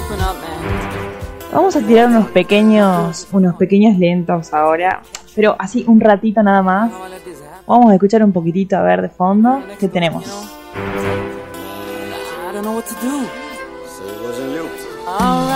Vamos a tirar unos pequeños lentos ahora, pero así un ratito nada más. Vamos a escuchar un poquitito a ver de fondo qué tenemos. I don't know what to do. So it wasn't you.